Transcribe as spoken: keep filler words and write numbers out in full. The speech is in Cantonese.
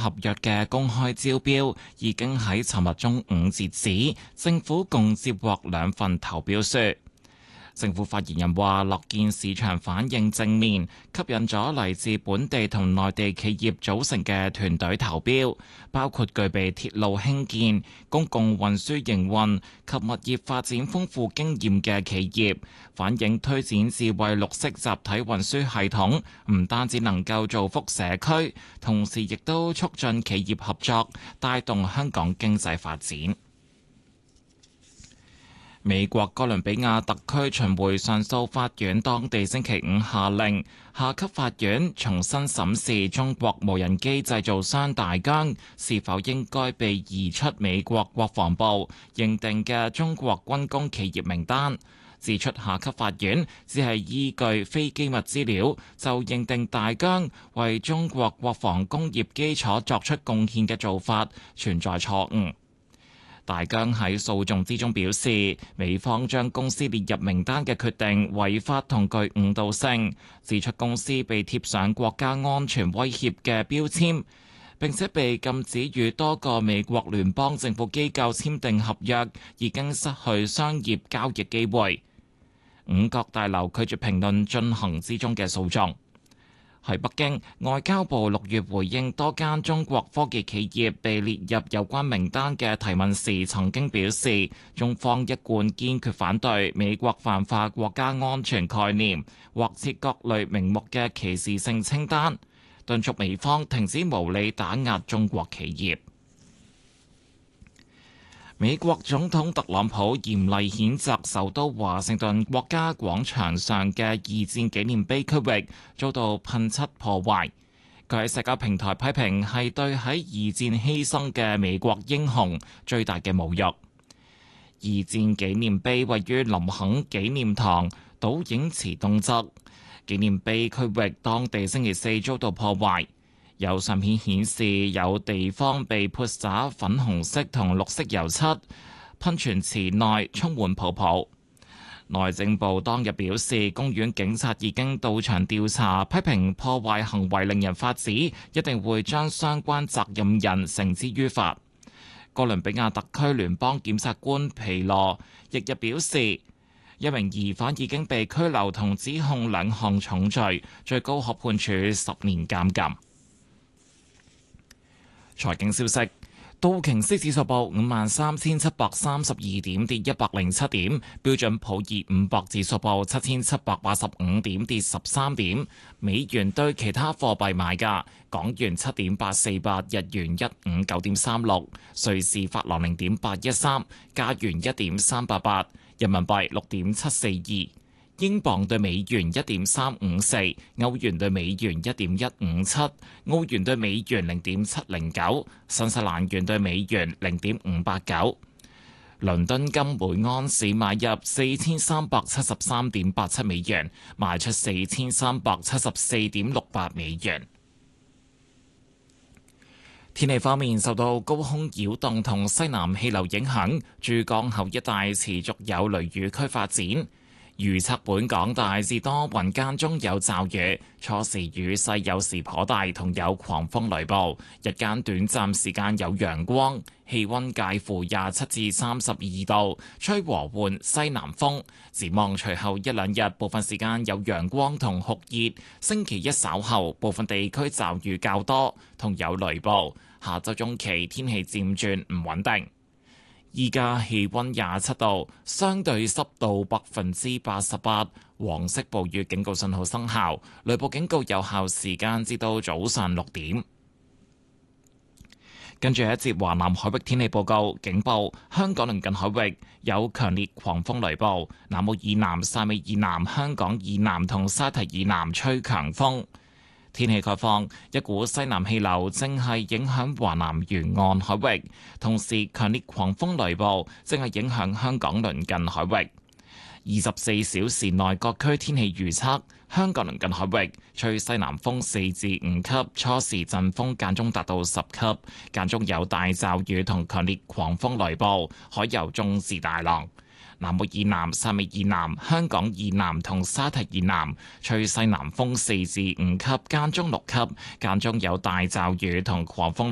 合約嘅公開招標已經喺尋日中午截止，政府共接獲兩份投標書。政府發言人話：樂見市場反應正面，吸引咗嚟自本地同內地企業組成嘅團隊投標，包括具備鐵路興建、公共運輸營運及物業發展豐富經驗嘅企業，反映推展智慧綠色集體運輸系統，唔單止能夠造福社區，同時亦都促進企業合作，帶動香港經濟發展。美國哥倫比亞特區巡迴上訴法院當地星期五下令，下級法院重新審視中國無人機製造商大疆是否應該被移出美國國防部認定嘅中國軍工企業名單，指出下級法院只係依據非機密資料就認定大疆為中國國防工業基礎作出貢獻嘅做法存在錯誤。大疆喺訴訟之中表示，美方將公司列入名單嘅決定違法同具誤導性，指出公司被貼上國家安全威脅嘅標籤，並且被禁止與多個美國聯邦政府機構簽訂合約，已經失去商業交易機會。五角大樓拒絕評論進行之中嘅訴訟。喺北京，外交部六月回應多間中國科技企業被列入有關名單嘅提問時，曾經表示，中方一貫堅決反對美國泛化國家安全概念，或設各類名目嘅歧視性清單，敦促美方停止無理打壓中國企業。美國總統特朗普嚴厲譴責首都華盛頓國家廣場上嘅二戰紀念碑區域遭到噴漆破壞。佢喺社交平台批評係對喺二戰犧牲嘅美國英雄最大嘅侮辱。二戰紀念碑位於林肯紀念堂倒影池東側，紀念碑區域當地星期四遭到破壞。有相片顯示有地方被潑灑粉紅色同綠色油漆，噴泉池內充滿泡泡。內政部當日表示，公園警察已經到場調查，批評破壞行為令人髮指，一定會將相關責任人繩之於法。哥倫比亞特區聯邦檢察官皮羅翌日表示，一名疑犯已經被拘留同指控兩項重罪，最高可判處十年監禁。財經消息：道瓊斯指數報五萬三千七百三十二點，跌一百零七點；標準普爾五百指數報七千七百八十五點，跌十三點。美元對其他貨幣買價：港元七點八四八，日元一五九點三六，瑞士法郎零點八一三，加元一點三八八，人民幣六點七四二。英鎊對美元一點三五四，歐元對美元一點一五七，澳元對美元零點七零九，新西蘭元對美元零點五八九。倫敦金每安士買入四千三百七十三點八七美元，賣出四千三百七十四點六八美元。天氣方面，受到高空擾動同西南氣流影響，珠江口一帶持續有雷雨區發展。預測本港大致多雲間中有驟雨，初時雨勢有時頗大，同有狂風雷暴。日間短暫時間有陽光，氣溫介乎廿七至三十二度，吹和緩西南風。展望隨後一兩日，部分時間有陽光同酷熱。星期一稍後，部分地區驟雨較多，同有雷暴。下周中期天氣漸轉唔穩定。依家氣溫廿七度，相對濕度百分之八十八，黃色暴雨警告信號生效，雷暴警告有效時間至到早上六點。跟住一節華南海域天氣報告，警報：香港鄰近海域有強烈狂風雷暴，南澳以南、汕尾以南、香港以南同沙堤以南吹強風。天氣概況，一股西南氣流正係影響華南沿岸海域，同時強烈狂風雷暴正係影響香港鄰近海域。二十四小時內各區天氣預測：香港鄰近海域吹西南風四至五級，初時陣風間中達到十級，間中有大驟雨同強烈狂風雷暴，海有中至大浪。南澳以南、汕尾以南、香港以南同沙堤以南吹西南風四至五級，間中六級，間中有大驟雨同狂風。